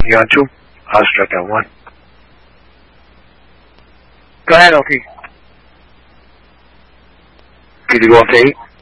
You on 2? I'll strike out 1. Go ahead, LT. Could you go up to 8?